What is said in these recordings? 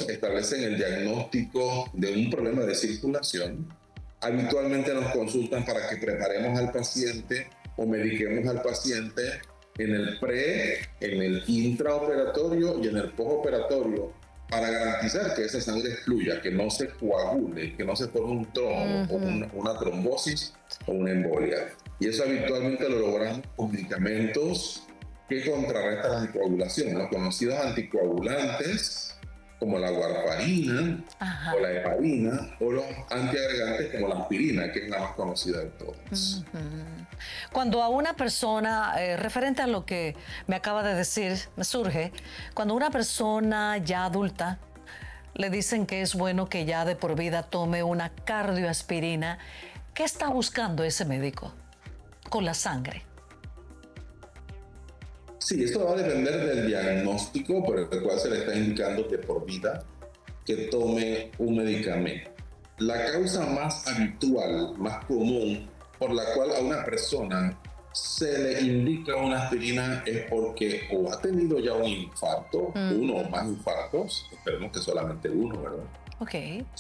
establecen el diagnóstico de un problema de circulación, habitualmente nos consultan para que preparemos al paciente o mediquemos al paciente en el en el intraoperatorio y en el postoperatorio para garantizar que esa sangre fluya, que no se coagule, que no se forme un trombo o una trombosis o una embolia. Y eso habitualmente lo logramos con medicamentos que contrarrestan la anticoagulación, los conocidos anticoagulantes como la warfarina o la heparina, o los antiagregantes como la aspirina, que es la más conocida de todas. Cuando a una persona, referente a lo que me acaba de decir, me surge, cuando una persona ya adulta le dicen que es bueno que ya de por vida tome una cardioaspirina, ¿qué está buscando ese médico con la sangre? Sí, esto va a depender del diagnóstico por el cual se le está indicando de por vida que tome un medicamento. La causa más habitual, más común, por la cual a una persona se le indica una aspirina es porque o ha tenido ya un infarto, uno o más infartos, esperemos que solamente uno, ¿verdad? Ok.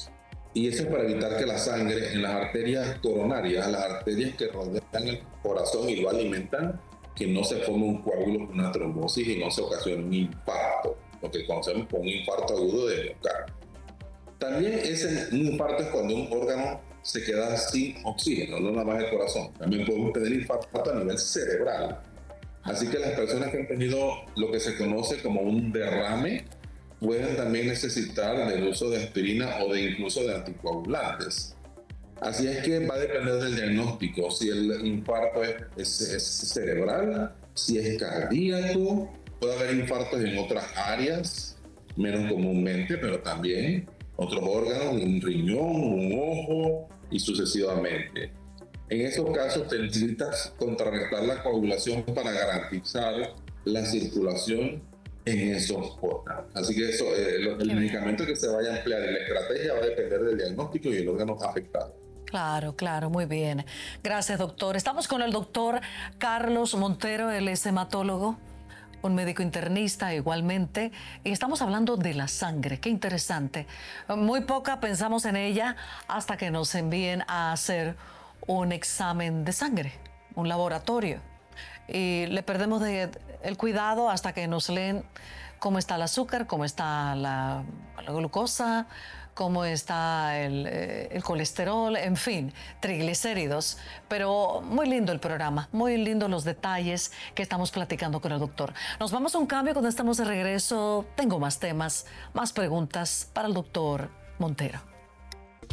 Y eso es para evitar que la sangre en las arterias coronarias, las arterias que rodean el corazón y lo alimentan, que no se forme un coágulo con una trombosis y no se ocasione un infarto, lo que conocemos como un infarto agudo de miocardio. También un infarto es cuando un órgano se queda sin oxígeno, no nada más el corazón. También podemos tener infarto a nivel cerebral. Así que las personas que han tenido lo que se conoce como un derrame pueden también necesitar del uso de aspirina o de incluso de anticoagulantes. Así es que va a depender del diagnóstico, si el infarto es cerebral, si es cardíaco, puede haber infartos en otras áreas, menos comúnmente, pero también otros órganos, un riñón, un ojo y sucesivamente. En esos casos te necesitas contrarrestar la coagulación para garantizar la circulación en esos órganos. Así que el medicamento que se vaya a emplear y la estrategia va a depender del diagnóstico y el órgano afectado. Claro, claro, muy bien. Gracias, doctor. Estamos con el doctor Carlos Montero, él es hematólogo, un médico internista igualmente, y estamos hablando de la sangre. Qué interesante. Muy poca pensamos en ella hasta que nos envíen a hacer un examen de sangre, un laboratorio. Y le perdemos el cuidado hasta que nos leen cómo está el azúcar, cómo está la glucosa, cómo está el colesterol, en fin, triglicéridos. Pero muy lindo el programa, muy lindo los detalles que estamos platicando con el doctor. Nos vamos a un cambio. Cuando estamos de regreso tengo más temas, más preguntas para el doctor Montero.